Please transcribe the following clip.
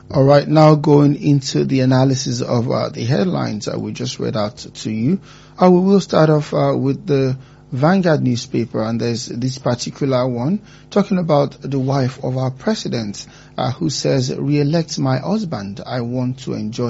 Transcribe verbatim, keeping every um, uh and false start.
All right, now going into the analysis of uh, the headlines that we just read out to you. Uh, we will start off uh, with the Vanguard newspaper, and there's this particular one talking about the wife of our president uh, who says, "Re-elect my husband. I want to enjoy